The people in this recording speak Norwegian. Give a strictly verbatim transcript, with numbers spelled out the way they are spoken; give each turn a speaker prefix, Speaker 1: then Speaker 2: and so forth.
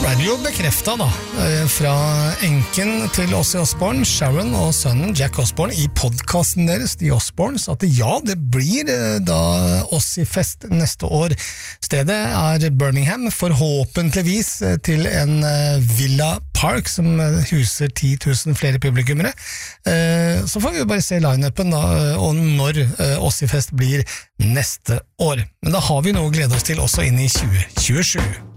Speaker 1: ble det jo bekreftet da, fra enken til Ozzy Osbourne, Sharon og sønnen Jack Osbourne i podcasten deres, The Osbournes, at ja, det blir da Ozzy-fest neste år. Stedet er Birmingham, forhåpentligvis til en Villa Park som huser ti tusen flere publikummere. Så får vi jo bare se line-upen da, og når Ozzy-fest blir neste år. Men da har vi noe å glede oss til også inn i tjue tjuesju.